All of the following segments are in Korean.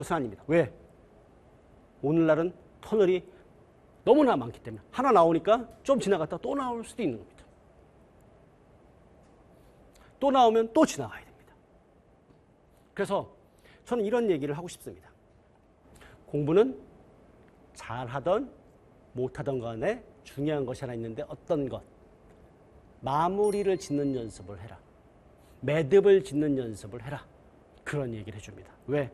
그것은 아닙니다. 왜? 오늘날은 터널이 너무나 많기 때문에 하나 나오니까 좀 지나갔다 또 나올 수도 있는 겁니다. 또 나오면 또 지나가야 됩니다. 그래서 저는 이런 얘기를 하고 싶습니다. 공부는 잘하던 못하던 간에 중요한 것이 하나 있는데 어떤 것? 마무리를 짓는 연습을 해라. 매듭을 짓는 연습을 해라. 그런 얘기를 해줍니다. 왜?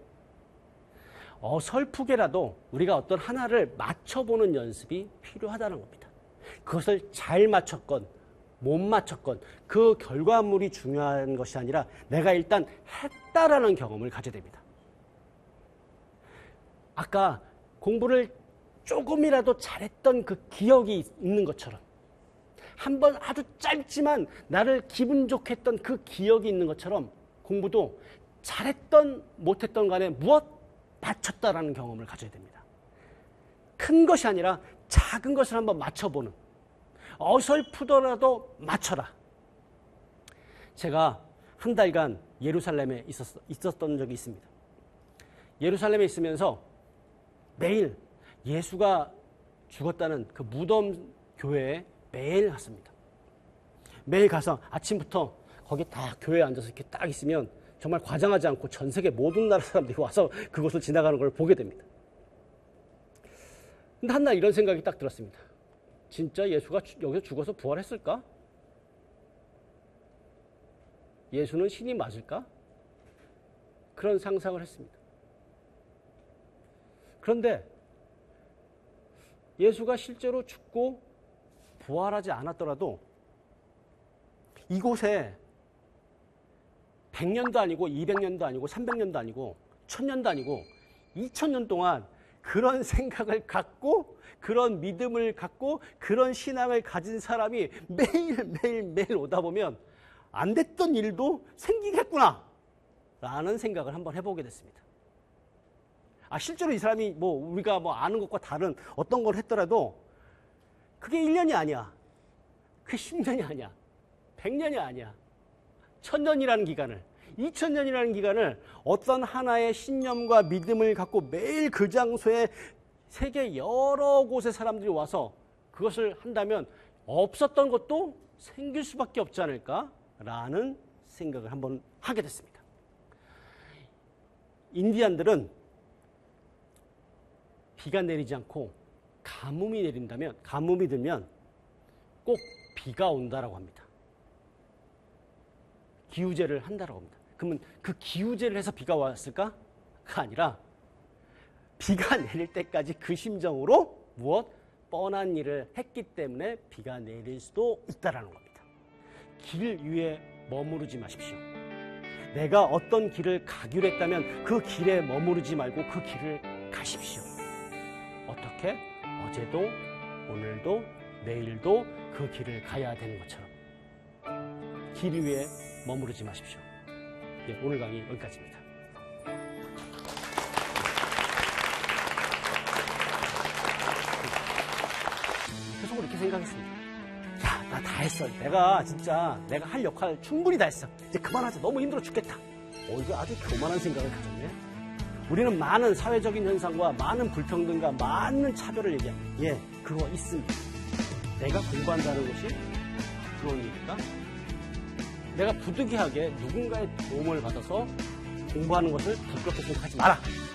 어설프게라도 우리가 어떤 하나를 맞춰보는 연습이 필요하다는 겁니다. 그것을 잘 맞췄건 못 맞췄건 그 결과물이 중요한 것이 아니라 내가 일단 했다라는 경험을 가져야 됩니다. 아까 공부를 조금이라도 잘했던 그 기억이 있는 것처럼 한번 아주 짧지만 나를 기분 좋게 했던 그 기억이 있는 것처럼 공부도 잘했던 못했던 간에 무엇? 맞췄다라는 경험을 가져야 됩니다. 큰 것이 아니라 작은 것을 한번 맞춰보는, 어설프더라도 맞춰라. 제가 한 달간 예루살렘에 있었던 적이 있습니다. 예루살렘에 있으면서 매일 예수가 죽었다는 그 무덤 교회에 매일 갔습니다. 매일 가서 아침부터 거기 딱 교회에 앉아서 이렇게 딱 있으면 정말 과장하지 않고 전 세계 모든 나라 사람들이 와서 그곳을 지나가는 걸 보게 됩니다. 근데 한 날 이런 생각이 딱 들었습니다. 진짜 예수가 여기서 죽어서 부활했을까? 예수는 신이 맞을까? 그런 상상을 했습니다. 그런데 예수가 실제로 죽고 부활하지 않았더라도 이곳에 100년도 아니고 200년도 아니고 300년도 아니고 1000년도 아니고 2000년 동안 그런 생각을 갖고 그런 믿음을 갖고 그런 신앙을 가진 사람이 매일 오다 보면 안 됐던 일도 생기겠구나 라는 생각을 한번 해보게 됐습니다. 실제로 이 사람이 우리가 아는 것과 다른 어떤 걸 했더라도 그게 1년이 아니야. 그게 10년이 아니야. 100년이 아니야. 1000년이라는 기간을, 2000년이라는 기간을 어떤 하나의 신념과 믿음을 갖고 매일 그 장소에 세계 여러 곳의 사람들이 와서 그것을 한다면 없었던 것도 생길 수밖에 없지 않을까라는 생각을 한번 하게 됐습니다. 인디안들은 비가 내리지 않고 가뭄이 들면 꼭 비가 온다라고 합니다. 기우제를 한다라고 합니다. 그러면 그 기우제를 해서 비가 왔을까? 가 아니라 비가 내릴 때까지 그 심정으로 뻔한 일을 했기 때문에 비가 내릴 수도 있다라는 겁니다. 길 위에 머무르지 마십시오. 내가 어떤 길을 가기로 했다면 그 길에 머무르지 말고 그 길을 가십시오. 어떻게? 어제도 오늘도 내일도 그 길을 가야 되는 것처럼 길 위에 머무르지 마십시오. 오늘 강의 여기까지입니다. 계속 이렇게 생각했습니다. 나 다 했어. 내가 할 역할 충분히 다 했어. 이제 그만하자. 너무 힘들어 죽겠다. 이거 아주 교만한 생각을 가졌네. 우리는 많은 사회적인 현상과 많은 불평등과 많은 차별을 얘기합니다. 그거 있습니다. 내가 공부한다는 것이 그런 일일까? 내가 부득이하게 누군가의 도움을 받아서 공부하는 것을 부끄럽게 생각하지 마라.